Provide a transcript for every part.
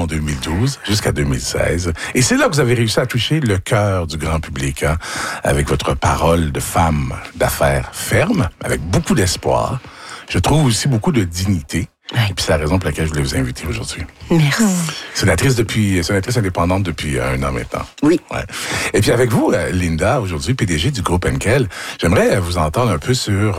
en 2012 jusqu'à 2016. Et c'est là que vous avez réussi à toucher le cœur du grand public, hein, avec votre parole de femme d'affaires ferme, avec beaucoup d'espoir. Je trouve aussi beaucoup de dignité. Oui. Et puis c'est la raison pour laquelle je voulais vous inviter aujourd'hui. Merci. Sénatrice indépendante depuis 1 an maintenant. Oui. Ouais. Et puis avec vous, Linda, aujourd'hui PDG du groupe Henkel, j'aimerais vous entendre un peu sur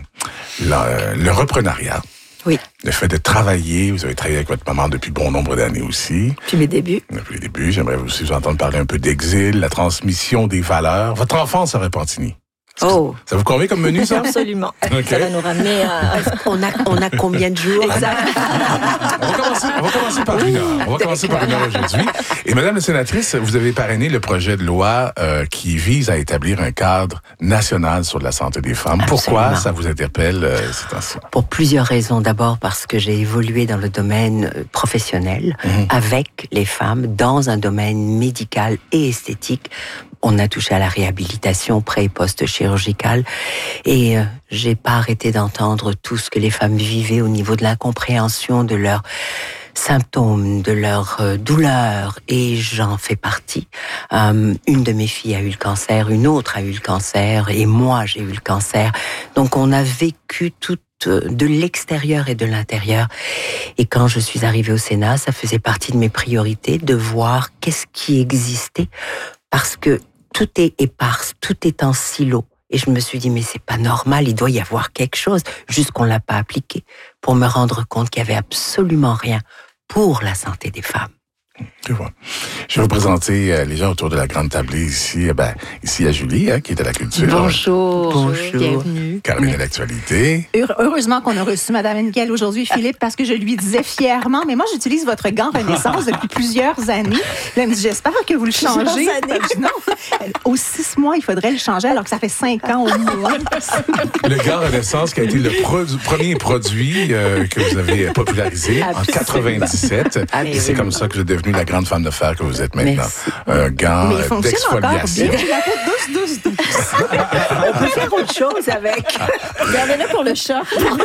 le reprenariat. Oui. Le fait de travailler, vous avez travaillé avec votre maman depuis bon nombre d'années aussi. Depuis mes débuts. Depuis les débuts, j'aimerais aussi vous entendre parler un peu d'exil, la transmission des valeurs. Votre enfance à Repentigny. Oh. Ça vous convient comme menu, ça? Absolument. Okay. Ça va nous ramener à... On a combien de jours? Exact. On va commencer par une heure. On va commencer par une heure aujourd'hui. Et Madame la sénatrice, vous avez parrainé le projet de loi qui vise à établir un cadre national sur la santé des femmes. Absolument. Pourquoi ça vous interpelle ces temps-ci? Pour plusieurs raisons. D'abord parce que j'ai évolué dans le domaine professionnel avec les femmes dans un domaine médical et esthétique. On a touché à la réhabilitation pré- et post-chirurgicale et j'ai pas arrêté d'entendre tout ce que les femmes vivaient au niveau de l'incompréhension de leurs symptômes, de leurs douleurs, et j'en fais partie. Une de mes filles a eu le cancer, une autre a eu le cancer, et moi j'ai eu le cancer. Donc on a vécu tout de l'extérieur et de l'intérieur. Et quand je suis arrivée au Sénat, ça faisait partie de mes priorités de voir qu'est-ce qui existait, parce que tout est éparse, tout est en silo. Et je me suis dit, mais c'est pas normal, il doit y avoir quelque chose, juste qu'on l'a pas appliqué, pour me rendre compte qu'il y avait absolument rien pour la santé des femmes. Je vois. Je vais vous présenter les gens autour de la grande tablée ici. Ici, il y a Julie, qui est à la culture. Bonjour. Bonjour. Bienvenue. Caroline à l'actualité. Heureusement qu'on a reçu Mme Henkel aujourd'hui, Philippe, parce que je lui disais fièrement, mais moi, j'utilise votre gant Renaissance depuis plusieurs années. Là, elle me dit, j'espère que vous le changez. Non, aux 6 mois, il faudrait le changer, alors que ça fait 5 ans au moins. Le gant Renaissance qui a été le premier produit que vous avez popularisé en 97. Et c'est comme ça que vous êtes devenue la grande femme de fer que vous êtes maintenant. Merci. Un gant Mais il fonctionne encore bien. d'exfoliation. J'ai la peau douce. On peut faire autre chose avec. Gardez-le pour le chat.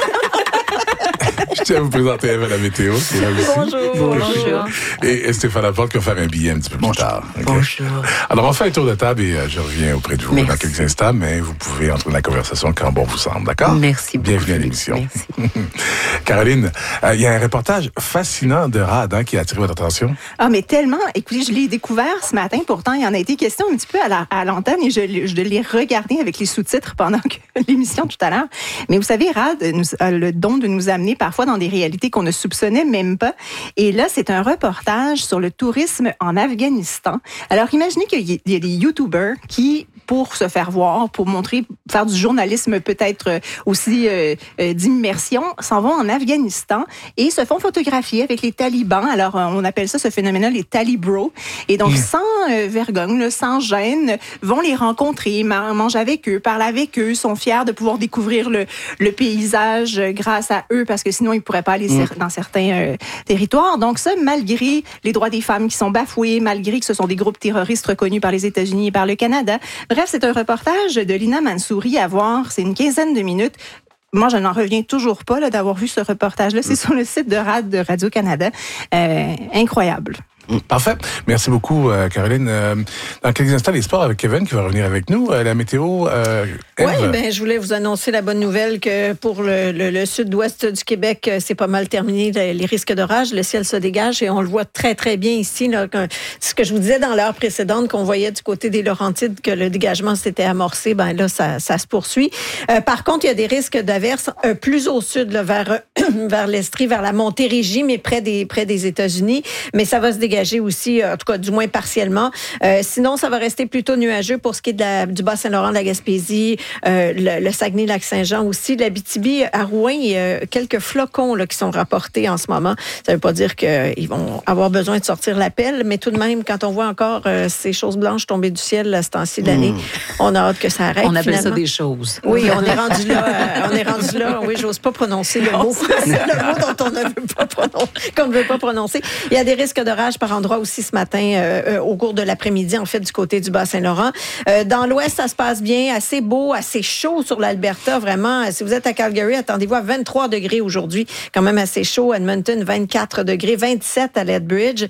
Je tiens à vous présenter Eve à la météo, qui est là aussi. Bonjour. Et Stéphane Laporte qui va faire un billet un petit peu plus tard. Okay? Bonjour. Alors, on fait un tour de table et je reviens auprès de vous Merci. dans quelques instants, mais vous pouvez entrer dans la conversation quand bon vous semble, d'accord? Merci beaucoup. Bienvenue à Philippe. l'émission. Merci. Caroline, il y a un reportage fascinant de RAD qui a attiré votre attention. Ah, mais tellement. Écoutez, je l'ai découvert ce matin. Pourtant, il y en a été question un petit peu à l'antenne et je l'ai regardé avec les sous-titres pendant l'émission tout à l'heure. Mais vous savez, RAD a le don de nous amener parfois dans des réalités qu'on ne soupçonnait même pas. Et là, c'est un reportage sur le tourisme en Afghanistan. Alors, imaginez qu'il y a des YouTubers qui, pour se faire voir, pour montrer, faire du journalisme peut-être aussi d'immersion, s'en vont en Afghanistan et se font photographier avec les talibans. Alors, on appelle ça, ce phénomène-là, les talibros. Et donc, sans vergogne, là, sans gêne, vont les rencontrer, mangent avec eux, parlent avec eux, sont fiers de pouvoir découvrir le paysage grâce à eux, parce que sinon, ils ne pourraient pas aller dans certains territoires. Donc ça, malgré les droits des femmes qui sont bafoués, malgré que ce sont des groupes terroristes reconnus par les États-Unis et par le Canada. Bref, c'est un reportage de Lina Mansouri à voir. C'est une 15aine de minutes. Moi, je n'en reviens toujours pas là, d'avoir vu ce reportage-là. C'est sur le site de RAD de Radio-Canada. Incroyable. Parfait. Merci beaucoup, Caroline. Dans quelques instants, les sports avec Kevin qui va revenir avec nous. La météo, Oui, je voulais vous annoncer la bonne nouvelle que pour le sud-ouest du Québec, c'est pas mal terminé les risques d'orage. Le ciel se dégage et on le voit très, très bien ici. Là, ce que je vous disais dans l'heure précédente, qu'on voyait du côté des Laurentides que le dégagement s'était amorcé, là, ça se poursuit. Par contre, il y a des risques d'averses plus au sud, là, vers l'Estrie, vers la Montérégie, mais près des États-Unis. Mais ça va se dégager aussi, en tout cas, du moins partiellement. Sinon, ça va rester plutôt nuageux pour ce qui est du Bas-Saint-Laurent, de la Gaspésie, le Saguenay-Lac-Saint-Jean aussi, de l'Abitibi à Rouen. Il y a quelques flocons là, qui sont rapportés en ce moment. Ça ne veut pas dire qu'ils vont avoir besoin de sortir la pelle, mais tout de même, quand on voit encore ces choses blanches tomber du ciel à ce temps-ci de l'année, on a hâte que ça arrête. On appelle finalement. ça des choses. Oui, on est rendu là. Oui, j'ose pas prononcer le mot. C'est le mot dont qu'on ne veut pas prononcer. Il y a des risques d'orage par endroit aussi ce matin, au cours de l'après-midi, en fait, du côté du Bas-Saint-Laurent. Dans l'ouest, ça se passe bien, assez beau, assez chaud sur l'Alberta, vraiment. Si vous êtes à Calgary, attendez-vous à 23 degrés aujourd'hui, quand même assez chaud. Edmonton, 24 degrés, 27 à Lethbridge.